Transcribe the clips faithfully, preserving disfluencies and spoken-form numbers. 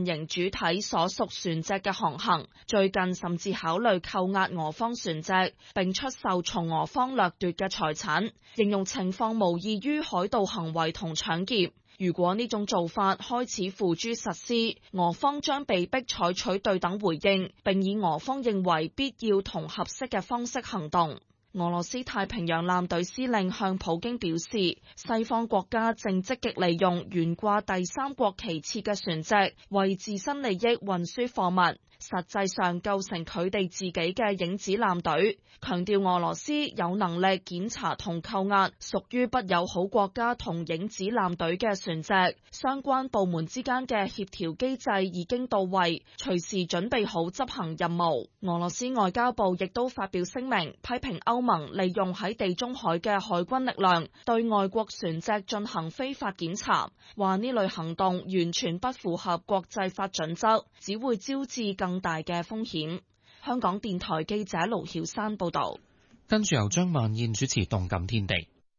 營主體所屬船隻嘅航行，最近甚至考慮扣押俄方船隻，並出售從俄方掠奪嘅財產，形容情況無異於海盜行為同搶劫。如果呢種做法開始付諸實施，俄方將被迫採取對等回應，並以俄方認為必要同合適嘅方式行動。俄羅斯太平洋艦隊司令向普京表示，西方國家正積極利用懸掛第三國旗幟嘅船隻為自身利益運輸貨物，實際上構成佢哋自己嘅影子艦隊，強調俄羅斯有能力檢查同扣押屬於不友好國家同影子艦隊嘅船隻，相關部門之間嘅協調機制已經到位，隨時準備好執行任務。俄羅斯外交部亦都發表聲明，批評歐盟利用喺地中海嘅海軍力量對外國船隻進行非法檢查，話呢類行動完全不符合國際法準則，只會招致更大嘅風險。香港電台記者盧曉山報道。 跟住由張曼燕主持《動感天地》。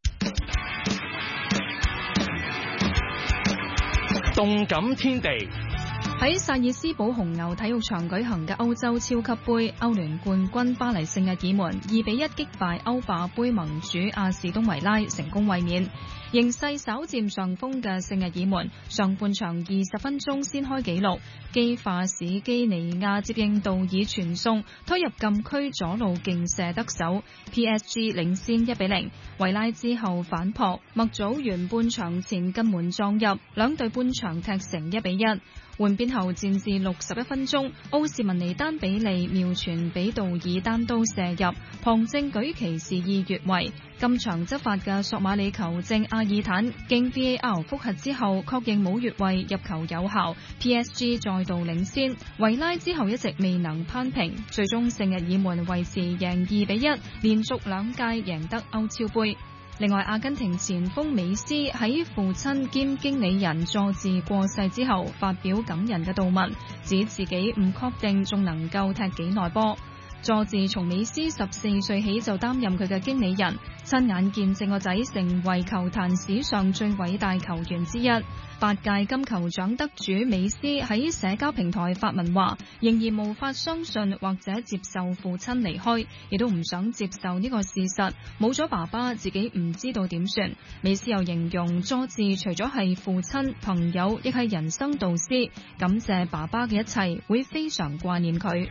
動感天地喺薩爾斯堡紅牛體育場舉行嘅歐洲超級杯，歐聯冠軍巴黎聖日耳門二比一擊敗歐霸杯盟主阿士東維拉，成功衛冕。形勢稍佔上風嘅聖日耳門上半場二十分鐘先開紀錄，基化史基尼亞接應道爾傳送推入禁區左路勁射得手 ，P S G 領先一比零。維拉之後反撲，麥祖完半場前近門撞入，兩隊半場踢成一比一。換邊後戰至六十一分鐘，奧斯文尼丹比利妙傳俾道爾單刀射入，旁證舉旗示意越位。今場執法嘅索馬里球證阿爾坦經 V A R 複核之後確認冇越位，入球有效 ，P S G 再度領先。維拉之後一直未能攀平，最終聖日耳門維持贏二比一，連續兩屆贏得歐超杯。另外，阿根廷前鋒美斯喺父親兼經理人佐治過世之後，發表感人嘅悼文，指自己唔確定仲能夠踢幾耐波。佐治從美斯十四歲起就擔任佢嘅經理人，親眼見證個仔成為球壇史上最偉大球員之一。八屆金球獎得主美斯喺社交平台發文話，仍然無法相信或者接受父親離開，亦都唔想接受呢個事實，冇咗爸爸自己唔知道點算。美斯又形容佐治除咗係父親、朋友，亦係人生導師，感謝爸爸嘅一切，會非常掛念佢。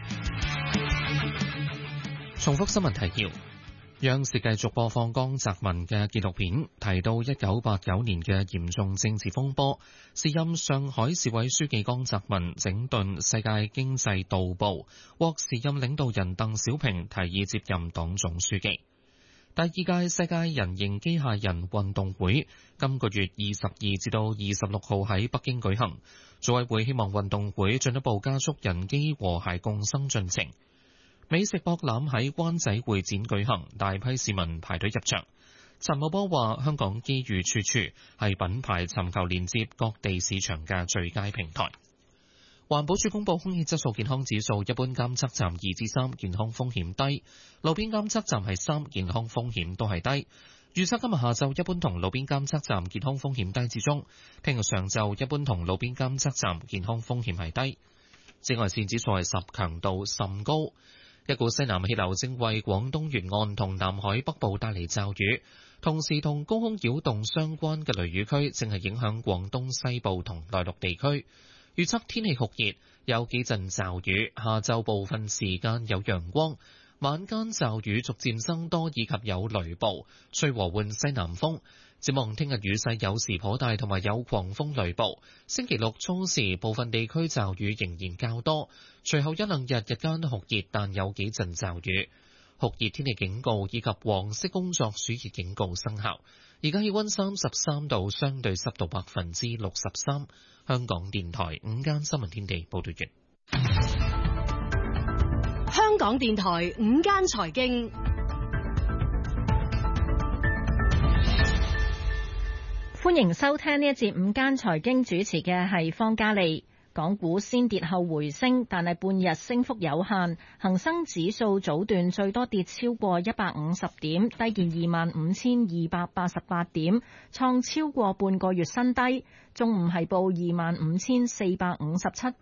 重複新聞提要：央視繼續播放江澤民嘅紀錄片，提到一九八九年嘅嚴重政治風波，時任上海市委書記江澤民整頓世界經濟導部，獲時任領導人鄧小平提議接任黨總書記。第二屆世界人形機械人運動會今個月二十二至到二十六號喺北京舉行，組委會希望運動會進一步加速人機和諧共生進程。美食博覽喺灣仔會展舉行，大批市民排隊入場。陳茂波話：香港機遇處處，係品牌尋求連接各地市場嘅最佳平台。環保署公布空氣質素健康指數，一般監測站二至三，健康風險低；路邊監測站係三，健康風險都係低。預測今日下晝一般同路邊監測站健康風險低至中，聽日上晝一般同路邊監測站健康風險係低。紫外線指數係十，強度甚高。一股西南氣流正為廣東沿岸同南海北部帶嚟驟雨，同時同高空擾動相關嘅雷雨區正係影響廣東西部同內陸地區。預測天氣酷熱，有幾陣驟雨，下晝部分時間有陽光，晚間驟雨逐漸增多，以及有雷暴，吹和緩西南風。展望聽日雨勢有時頗大，同埋有狂風雷暴。星期六初時部分地區驟雨仍然較多，隨後一兩日日間酷熱，但有幾陣驟雨。酷熱天氣警告以及黃色工作暑熱警告生效。而家氣溫三十三度，相對濕度百分之六十三。香港電台午間新聞天地報道完。 香港電台午間財經。歡迎收聽呢一節午間財經，主持嘅係方嘉利。港股先跌後回升，但係半日升幅有限。恒生指數早段最多跌超過一百五十點，低見二萬五千二百八十八點，創超過半個月新低。中午係報二萬五千四百五十七